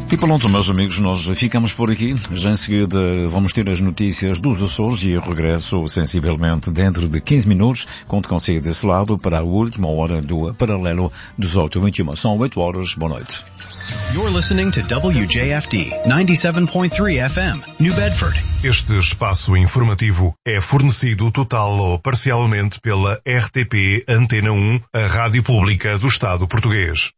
E pronto, meus amigos, nós ficamos por aqui. Já em seguida vamos ter as notícias dos Açores e regresso sensivelmente dentro de 15 minutos. Conto consigo desse lado para a última hora do Paralelo 18-21. São 8 horas. Boa noite. You're listening to WJFD 97.3 FM, New Bedford. Este espaço informativo é fornecido total ou parcialmente pela RTP Antena 1, a Rádio Pública do Estado Português.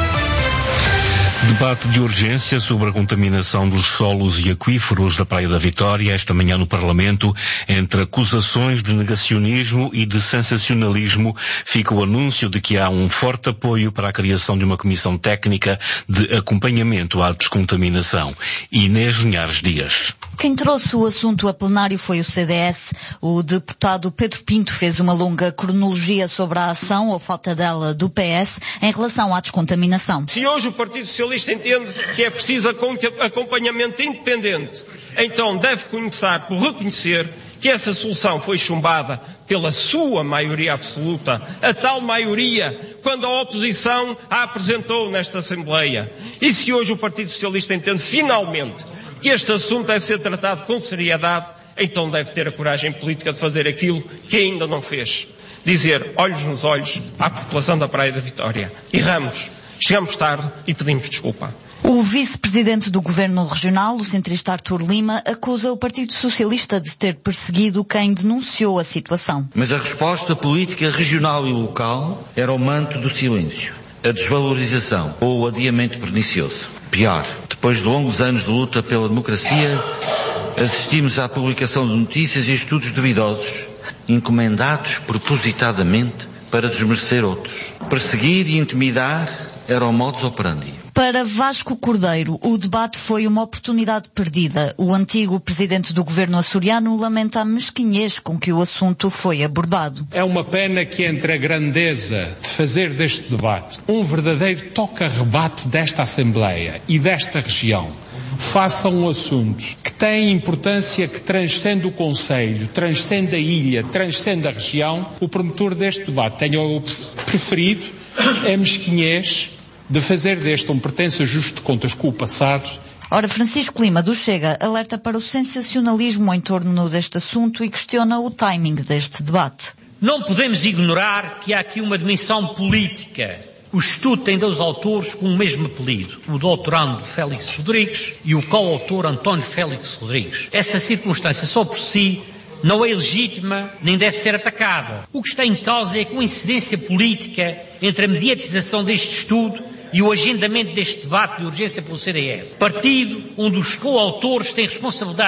Debate de urgência sobre a contaminação dos solos e aquíferos da Praia da Vitória esta manhã no Parlamento. Entre acusações de negacionismo e de sensacionalismo fica o anúncio de que há um forte apoio para a criação de uma comissão técnica de acompanhamento à descontaminação. Inês Linhares Dias. Quem trouxe o assunto a plenário foi o CDS. O deputado Pedro Pinto fez uma longa cronologia sobre a ação ou falta dela do PS em relação à descontaminação. Se hoje o Partido Socialista entende que é preciso acompanhamento independente, então deve começar por reconhecer que essa solução foi chumbada pela sua maioria absoluta, a tal maioria quando a oposição a apresentou nesta Assembleia. E se hoje o Partido Socialista entende finalmente que este assunto deve ser tratado com seriedade, então deve ter a coragem política de fazer aquilo que ainda não fez. Dizer, olhos nos olhos, à população da Praia da Vitória. Erramos, chegamos tarde e pedimos desculpa. O vice-presidente do Governo Regional, o centrista Artur Lima, acusa o Partido Socialista de ter perseguido quem denunciou a situação. Mas a resposta política regional e local era o manto do silêncio, a desvalorização ou o adiamento pernicioso. Pior, depois de longos anos de luta pela democracia, assistimos à publicação de notícias e estudos duvidosos, encomendados propositadamente para desmerecer outros. Perseguir e intimidar era o modus operandi. Para Vasco Cordeiro, o debate foi uma oportunidade perdida. O antigo presidente do governo açoriano lamenta a mesquinhez com que o assunto foi abordado. É uma pena que entre a grandeza de fazer deste debate um verdadeiro toca-rebate desta Assembleia e desta região façam assuntos que têm importância que transcende o Conselho, transcende a ilha, transcende a região, o promotor deste debate tenha preferido a mesquinhez de fazer deste um pretenso ajuste de contas com o passado. Ora, Francisco Lima, do Chega, alerta para o sensacionalismo em torno deste assunto e questiona o timing deste debate. Não podemos ignorar que há aqui uma dimensão política. O estudo tem 2 autores com o mesmo apelido, o doutorando Félix Rodrigues e o coautor António Félix Rodrigues. Essa circunstância só por si não é legítima nem deve ser atacada. O que está em causa é a coincidência política entre a mediatização deste estudo e o agendamento deste debate de urgência pelo CDS. Partido onde os coautores têm responsabilidade